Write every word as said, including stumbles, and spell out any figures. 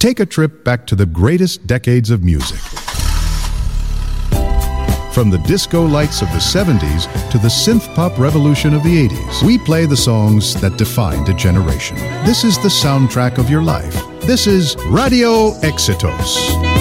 take a trip back to the greatest decades of music. From the disco lights of the seventies to the synth-pop revolution of the eighties, we play the songs that defined a generation. This is the soundtrack of your life. This is Radio Éxitos.